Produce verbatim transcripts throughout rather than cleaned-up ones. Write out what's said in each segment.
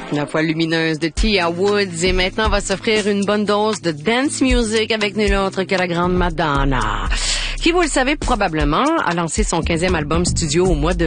La voix lumineuse de Tia Woods et maintenant on va s'offrir une bonne dose de dance music avec nul autre que la grande Madonna, qui, vous le savez probablement, a lancé son quinzième album studio au mois de...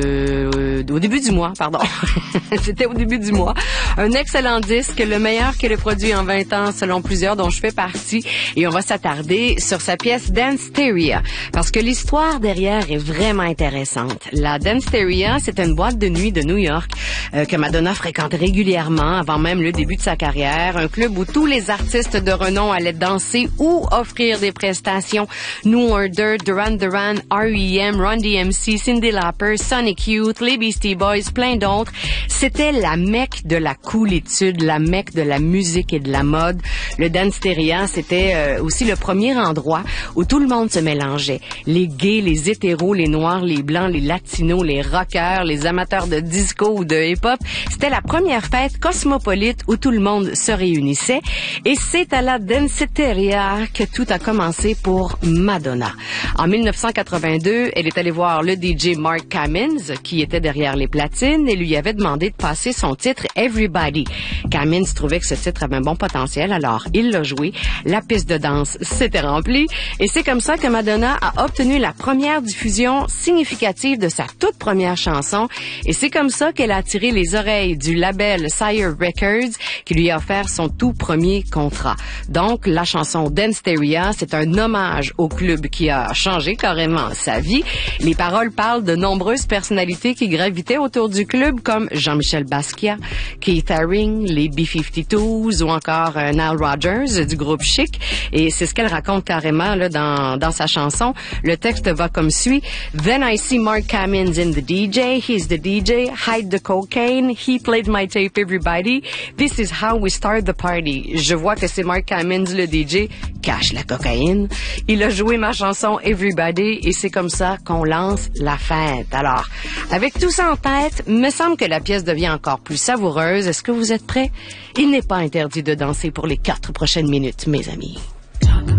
Euh, au début du mois, pardon. C'était au début du mois. Un excellent disque, le meilleur qu'elle ait produit en vingt ans, selon plusieurs, dont je fais partie. Et on va s'attarder sur sa pièce Danceteria, parce que l'histoire derrière est vraiment intéressante. La Danceteria, c'est une boîte de nuit de New York euh, que Madonna fréquente régulièrement, avant même le début de sa carrière. Un club où tous les artistes de renom allaient danser ou offrir des prestations. Nous, un Dirt, Duran Duran, R E M, Run D M C, Cyndi Lauper, Sonic Youth, les Beastie Boys, plein d'autres. C'était la mecque de la coolitude, la mecque de la musique et de la mode. Le Danceteria, c'était euh, aussi le premier endroit où tout le monde se mélangeait. Les gays, les hétéros, les noirs, les blancs, les latinos, les rockers, les amateurs de disco ou de hip-hop. C'était la première fête cosmopolite où tout le monde se réunissait. Et c'est à la Danceteria que tout a commencé pour Madonna. En mille neuf cent quatre-vingt-deux, elle est allée voir le D J Mark Kaminz, qui était derrière les platines, et lui avait demandé de passer son titre Everybody. Kaminz trouvait que ce titre avait un bon potentiel, alors il l'a joué. La piste de danse s'était remplie, et c'est comme ça que Madonna a obtenu la première diffusion significative de sa toute première chanson, et c'est comme ça qu'elle a attiré les oreilles du label Sire Records, qui lui a offert son tout premier contrat. Donc, la chanson Danceteria, c'est un hommage au club qui a changé carrément sa vie. Les paroles parlent de nombreuses personnalités qui gravitaient autour du club, comme Jean-Michel Basquiat, Keith Haring, les B cinquante-deux ou encore euh, Nile Rodgers du groupe Chic. Et c'est ce qu'elle raconte carrément là, dans, dans sa chanson. Le texte va comme suit. Then I see Mark Kaminz in the D J. He's the D J. Hide the cocaine. He played my tape, everybody. This is how we start the party. Je vois que c'est Mark Kaminz, le D J. Cache la cocaïne. Il a joué ma chanson Everybody et c'est comme ça qu'on lance la fête. Alors, avec tout ça en tête, me semble que la pièce devient encore plus savoureuse. Est-ce que vous êtes prêts? Il n'est pas interdit de danser pour les quatre prochaines minutes, mes amis.